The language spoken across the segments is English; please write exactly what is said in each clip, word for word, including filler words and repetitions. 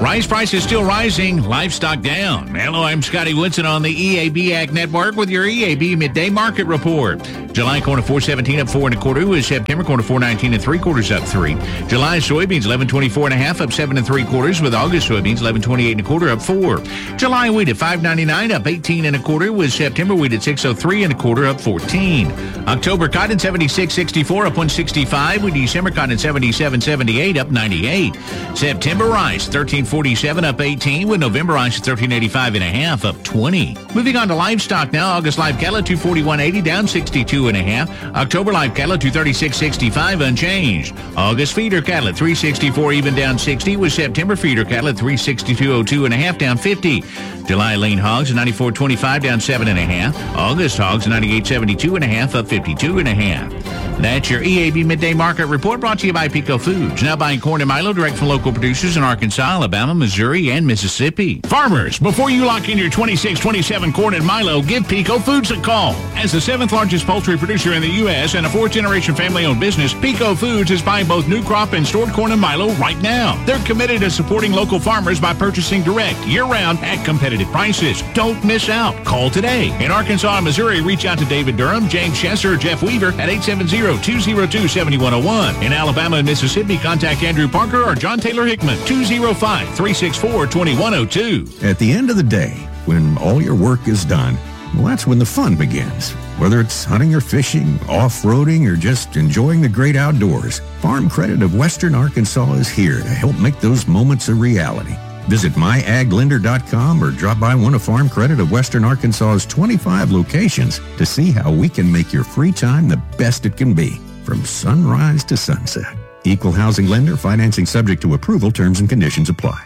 Rice prices still rising, livestock down. Hello, I'm Scotty Woodson on the E A B Ag Network with your E A B Midday Market Report. July corn at four seventeen up four and a quarter, with September corn at four nineteen and three quarters up three. July soybeans eleven twenty-four and a half up seven and three quarters, with August soybeans eleven twenty-eight and a quarter up four. July wheat at five ninety-nine up eighteen and a quarter, with September wheat at six oh three and a quarter up fourteen. October cotton seventy-six sixty-four up one sixty-five, with December cotton seventy-seven seventy-eight up ninety-eight. September rice thirteen forty-seven up eighteen, with November rice at thirteen eighty-five and a half up twenty. Moving on to livestock now. August live cattle at two forty-one eighty down sixty-two and a half. October live cattle at two thirty-six sixty-five unchanged. August feeder cattle at three sixty-four even down sixty, with September feeder cattle at three sixty-two oh two and a half down fifty. July lean hogs at ninety-four twenty-five down seven and a half. August hogs at ninety-eight seventy-two and a half up fifty-two and a half. That's your E A B Midday Market Report, brought to you by Pico Foods. Now buying corn and Milo direct from local producers in Arkansas, Alabama, Missouri, and Mississippi. Farmers, before you lock in your twenty-six twenty-seven corn and Milo, give Pico Foods a call. As the seventh largest poultry producer in the U S and a fourth-generation family-owned business, Pico Foods is buying both new crop and stored corn and Milo right now. They're committed to supporting local farmers by purchasing direct, year-round, at competitive prices. Don't miss out. Call today. In Arkansas and Missouri, reach out to David Durham, James Chesser, or Jeff Weaver at eight seven zero, two zero two, seven one zero one. In Alabama and Mississippi, contact Andrew Parker or John Taylor Hickman, two oh five, three six four, two one oh two. At the end of the day, when all your work is done, well, that's when the fun begins. Whether it's hunting or fishing, off-roading, or just enjoying the great outdoors, Farm Credit of Western Arkansas is here to help make those moments a reality. Visit my ag lender dot com or drop by one of Farm Credit of Western Arkansas's twenty-five locations to see how we can make your free time the best it can be, from sunrise to sunset. Equal housing lender, financing subject to approval, terms and conditions apply.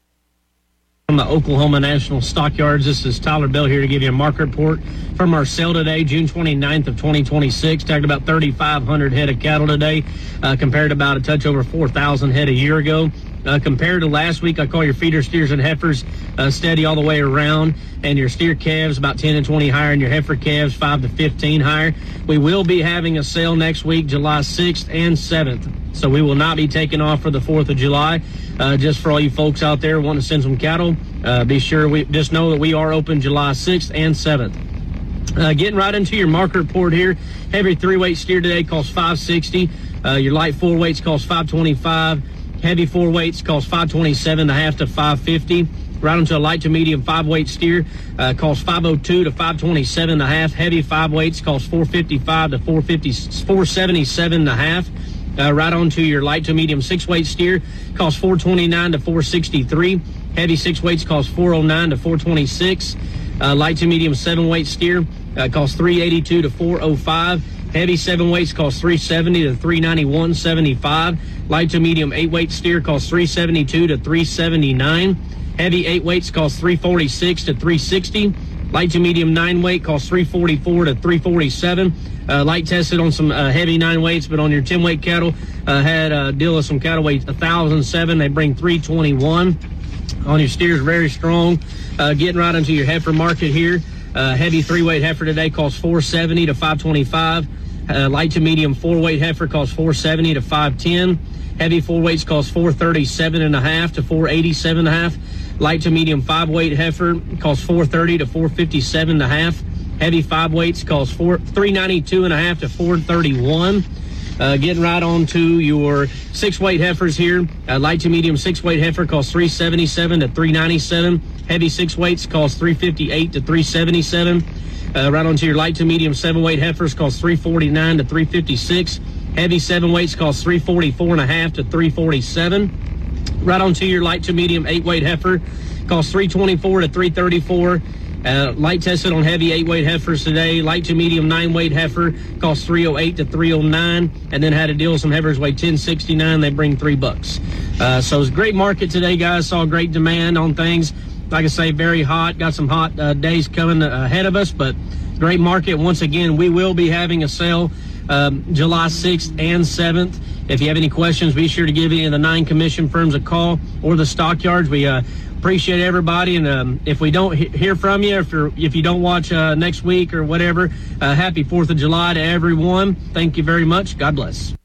From the Oklahoma National Stockyards, this is Tyler Bell here to give you a market report from our sale today, June twenty-ninth of twenty twenty-six. Tagged about thirty-five hundred head of cattle today, uh, compared to about a touch over four thousand head a year ago. Uh, compared to last week, I call your feeder steers and heifers uh, steady all the way around, and your steer calves about ten to twenty higher, and your heifer calves five to fifteen higher. We will be having a sale next week, July sixth and seventh, so we will not be taking off for the fourth of July. Uh, just for all you folks out there wanting to send some cattle, uh, be sure we just know that we are open July sixth and seventh. Uh, getting right into your market report here. Heavy three-weight steer today costs five sixty. Uh, your light four-weights cost five twenty-five. Heavy four-weights cost five twenty-seven and a half to five fifty. Right onto a light to medium five-weight steer uh, costs five oh two to five twenty-seven and a half. Heavy five-weights cost four fifty-five to four fifty, four seventy-seven and a half. Uh, right onto your light to medium six-weight steer costs four twenty-nine to four sixty-three. Heavy six-weights cost four oh nine to four twenty-six. Uh, light to medium seven-weight steer uh, costs three eighty-two to four oh five. Heavy seven weights cost three seventy to three ninety-one seventy-five. Light to medium eight weight steer costs three seventy-two to three seventy-nine. Heavy eight weights cost three forty-six to three sixty. Light to medium nine weight costs three forty-four to three forty-seven. Uh, light tested on some uh, heavy nine weights, but on your ten weight cattle, uh, had a deal with some cattle weight one thousand seven. They bring three twenty-one. On your steers, very strong. Uh, getting right into your heifer market here. Uh, heavy three weight heifer today costs four seventy to five twenty-five. Uh, light to medium four weight heifer costs four seventy to five ten. Heavy four weights costs four thirty-seven and a half to four eighty-seven and a half. Light to medium five weight heifer costs four thirty to four fifty-seven and a half. Heavy five weights costs four three ninety-two and a half to four thirty-one. Uh, getting right on to your six weight heifers here. Uh, light to medium six weight heifer costs three seventy-seven to three ninety-seven. Heavy six weights costs three fifty-eight to three seventy-seven. Uh, right onto your light to medium seven weight heifers costs three forty-nine to three fifty-six. Heavy seven weights costs three forty-four and a half to three forty-seven. Right onto your light to medium eight weight heifer costs three twenty-four to three thirty-four. Uh, light tested on heavy eight weight heifers today. Light to medium nine weight heifer costs three oh eight to three oh nine, and then had a deal with some heifers weigh ten sixty-nine. They bring three bucks. Uh, so it's a great market today, guys. Saw great demand on things. Like I say, very hot. Got some hot uh, days coming ahead of us, but great market. Once again, we will be having a sale um, July sixth and seventh. If you have any questions, be sure to give any of the nine commission firms a call or the stockyards. We uh, appreciate everybody, and um, if we don't he- hear from you, if you're if you don't watch uh, next week or whatever, uh, happy fourth of July to everyone. Thank you very much. God bless.